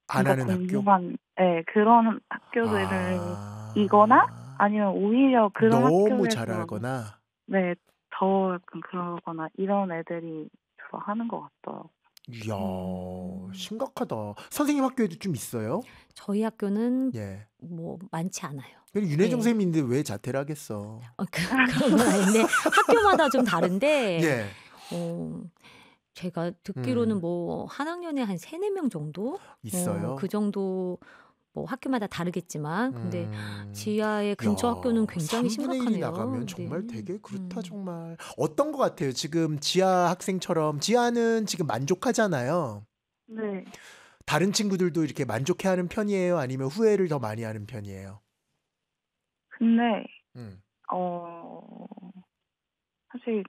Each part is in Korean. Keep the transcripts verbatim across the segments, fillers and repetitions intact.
안 진짜 하는 학교? 공부만 예 그런 학교들을 이거나 아. 아니면 오히려 그런 너무 학교에서 잘하거나. 네 더 약간 그러거나 이런 애들이 주로 하는 것 같더라고요. 이야 음. 심각하다. 선생님 학교에도 좀 있어요? 저희 학교는 예. 뭐 많지 않아요. 그래도 윤혜정 예. 선생님인데 왜 자퇴를 하겠어. 어 그 그런 건 아닌데 학교마다 좀 다른데 예. 어 제가 듣기로는 음. 뭐 한 학년에 한 세네 명 정도? 어 그 있어요? 정도 뭐 학교마다 다르겠지만 근데 음. 지하의 야 근처 학교는 굉장히 삼분의 일이 심각하네요. 나가면 네. 정말 되게 그렇다 음. 정말. 어떤 것 같아요? 지금 지하 학생처럼 지하는 지금 만족하잖아요. 네. 다른 친구들도 이렇게 만족해하는 편이에요? 아니면 후회를 더 많이 하는 편이에요? 근데 음. 어 사실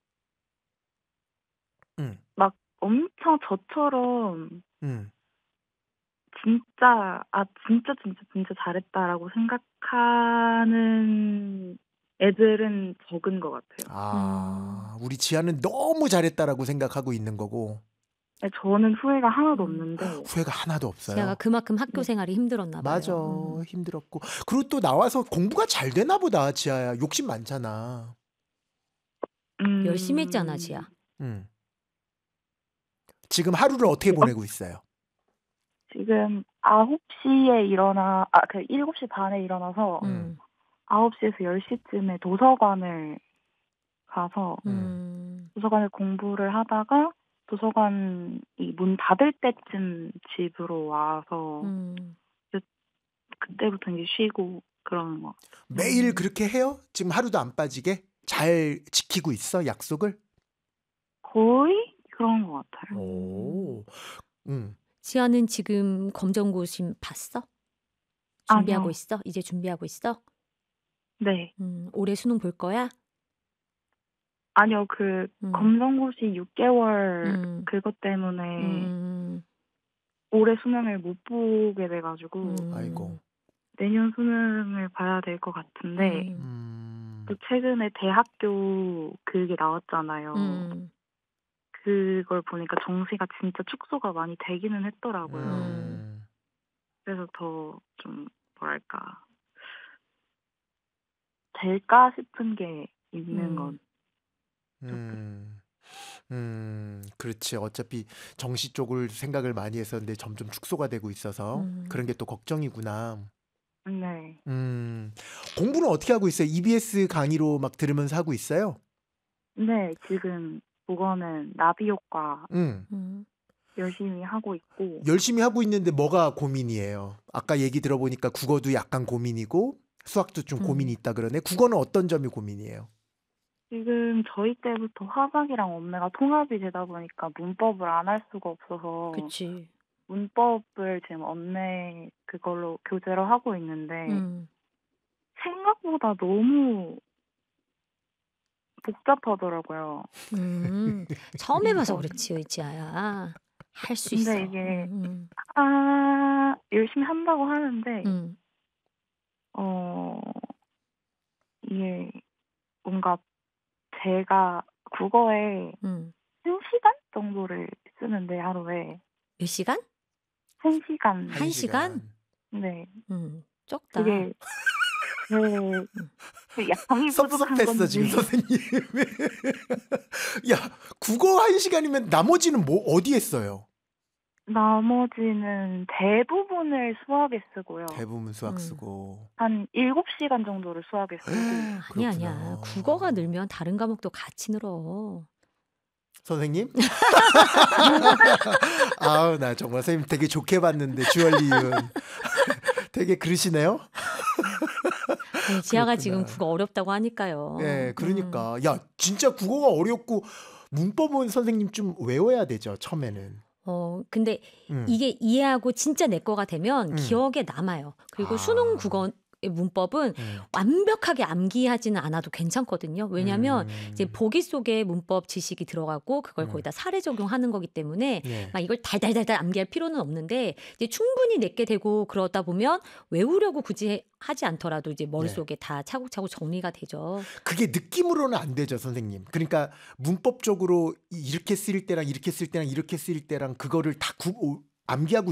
음. 막 엄청 저처럼 음. 진짜 '아 진짜, 진짜, 진짜 잘했다.'라고 생각하는 애들은 적은 것 같아요. 음. 아. '우리 지하는 너무 잘했다.'라고 생각하고 있는 거고. 예 저는 후회가 하나도 음. 없는데 후회가 하나도 지하가 없어요? 그만큼 학교 네. 생활이 힘들었나 맞아. 봐요. 음. 힘들었고. 그리고 또 나와서 공부가 잘 되나 보다 지하야. 욕심 많잖아. 열심히 했잖아 음. 지하. 음. 지금 하루를 어떻게 글쎄요. 보내고 있어요? 지금 아홉 시에 일어나 아 그 일곱 시 반에 일어나서 음. 음. 아홉 시에서 열 시쯤에 도서관을 가서 음. 음. 도서관에서 공부를 하다가 도서관이 문 닫을 때쯤 집으로 와서 음. 이제 그때부터 인제 쉬고 그러는 것 같아요. 매일 음. 그렇게 해요? 지금 하루도 안 빠지게? 잘 지키고 있어 약속을? 거의 그런 것 같아요. 음. 오. 음. 지하는 지금 검정고시 봤어? 준비하고 아니요. 있어? 이제 준비하고 있어? 네. 음. 올해 수능 볼 거야? 아니요. 그 음. 검정고시 육 개월 음. 그것 때문에 음. 올해 수능을 못 보게 돼 가지고 아이고. 음. 내년 수능을 봐야 될 것 같은데 음. 음. 또 최근에 대학교 그게 나왔잖아요. 음. 그걸 보니까 정시가 진짜 축소가 많이 되기는 했더라고요. 음. 음. 그래서 더 좀 뭐랄까 '될까?' 싶은 게 있는 음. 건 쪼끔 음. 음. 그렇지. 어차피 정시 쪽을 생각을 많이 했었는데 점점 축소가 되고 있어서 그런 음. 게 또 걱정이구나. 네. 음. 공부는 어떻게 하고 있어요? 이비에스 강의로 막 들으면서 하고 있어요? 네. 지금 국어는 나비 효과 음. 음. 열심히 하고 있고 열심히 하고 있는데 뭐가 고민이에요? 아까 얘기 들어보니까 국어도 약간 고민이고 수학도 좀 고민이 음. 있다 그러네. 국어는 어떤 점이 고민이에요? 지금 저희 때부터 화작이랑 엄매가 통합이 되다 보니까 문법을 안 할 수가 없어서 그치. 문법을 지금 엄매 그걸로 교재로 하고 있는데 음. 생각보다 너무 복잡하더라고요. 음. 처음 해 봐서 어. 그렇지 지하야. 할 수 근데 있어. 이게 음음. 아 열심히 한다고 하는데 음. 어 이게 뭔가 제가 국어에 음. 한 시간 정도를 쓰는데 하루에 몇 시간? 한 시간. 한 한 시간? 시간. 네. 음. 적다. 그게 제 음. 그 양이 부족한 섭섭했어 지금 건지 선생님. 야 국어 한 시간이면 나머지는 뭐 어디에 써요? 나머지는 대부분을 수학에 쓰고요. 대부분 수학 음. 쓰고. 한 일곱 시간 정도를 수학에 쓰고 아니야, 아니야. 국어가 그렇구나. 늘면 다른 과목도 같이 늘어. 선생님? 아우 나 정말 선생님 되게 좋게 봤는데 주얼리은. 되게 그러시네요? 아니 지하가 지금 그렇구나. 국어 어렵다고 하니까요. 예. 음. 그러니까. 야 진짜 국어가 어렵고 문법은 선생님 좀 외워야 되죠 처음에는. 어 근데 음. 이게 이해하고 진짜 내 거가 되면 음. 기억에 남아요. 그리고 수능 아. 국어의 문법은 음. 완벽하게 암기하지는 않아도 괜찮거든요. 왜냐하면 이제 음. 보기 속에 문법 지식이 들어가고 그걸 음. 거기다 사례 적용하는 거기 때문에 예. 막 이걸 달달달달 암기할 필요는 없는데 이제 충분히 내게 되고 그러다 보면 외우려고 굳이 하지 않더라도 이제 예. 머릿속에 다 차곡차곡 정리가 되죠. 그게 느낌으로는 안 되죠 선생님. 그러니까 문법적으로 이 이렇게 쓰일 때랑 이렇게 쓸 때랑 이렇게 쓰일 때랑 그거를 다 구 오 암기하고